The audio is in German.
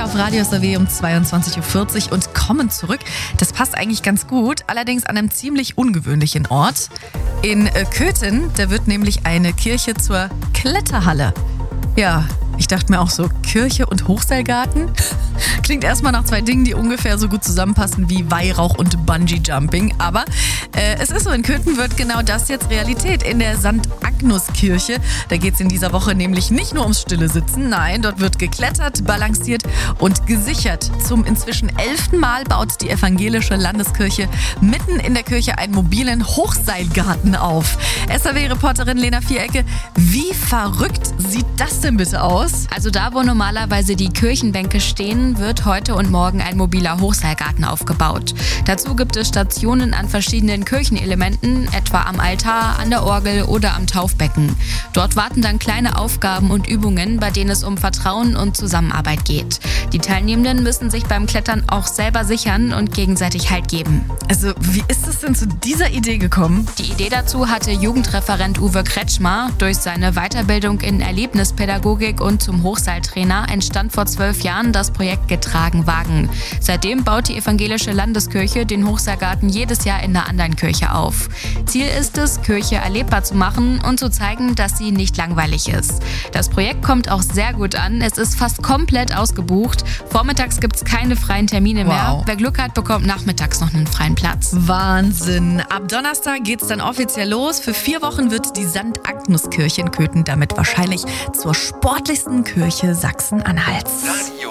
hier auf Radio SAW um 22.40 Uhr und kommen zurück. Das passt eigentlich ganz gut, allerdings an einem ziemlich ungewöhnlichen Ort. In Köthen, da wird nämlich eine Kirche zur Kletterhalle. Ja, ich dachte mir auch so, Kirche und Hochseilgarten? Klingt erstmal nach zwei Dingen, die ungefähr so gut zusammenpassen wie Weihrauch und Bungee-Jumping. Aber es ist so, in Köthen wird genau das jetzt Realität in der St. Agnus-Kirche. Da geht es in dieser Woche nämlich nicht nur ums stille Sitzen. Nein, dort wird geklettert, balanciert und gesichert. Zum inzwischen 11. Mal baut die evangelische Landeskirche mitten in der Kirche einen mobilen Hochseilgarten auf. SAW-Reporterin Lena Vierecke, wie verrückt sieht das denn bitte aus? Also da, wo normalerweise die Kirchenbänke stehen, wird heute und morgen ein mobiler Hochseilgarten aufgebaut. Dazu gibt es Stationen an verschiedenen Kirchenelementen, etwa am Altar, an der Orgel oder am Taufbecken. Dort warten dann kleine Aufgaben und Übungen, bei denen es um Vertrauen und Zusammenarbeit geht. Die Teilnehmenden müssen sich beim Klettern auch selber sichern und gegenseitig Halt geben. Also wie ist es denn zu dieser Idee gekommen? Die Idee dazu hatte Jugendreferent Uwe Kretschmer. Durch seine Weiterbildung in Erlebnispädagogik und zum Hochseiltrainer entstand vor 12 Jahren das Projekt Getragen Wagen. Seitdem baut die evangelische Landeskirche den Hochseilgarten jedes Jahr in einer anderen Kirche auf. Ziel ist es, Kirche erlebbar zu machen und zu zeigen, dass sie nicht langweilig ist. Das Projekt kommt auch sehr gut an. Es ist fast komplett ausgebucht. Vormittags gibt es keine freien Termine mehr. Wow. Wer Glück hat, bekommt nachmittags noch einen freien Platz. Wahnsinn. Ab Donnerstag geht's dann offiziell los. Für 4 Wochen wird die St. Agnus-Kirche in Köthen damit wahrscheinlich zur sportlichsten Kirche Sachsen-Anhalts. Radio